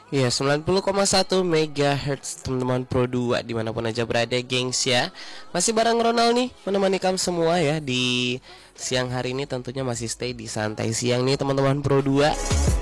Iya, 90,1 MHz teman-teman Pro 2 dimanapun aja berada, gengs ya. Masih bareng Ronald nih, menemani kamu semua ya di siang hari ini. Tentunya masih stay di santai siang nih teman-teman Pro 2.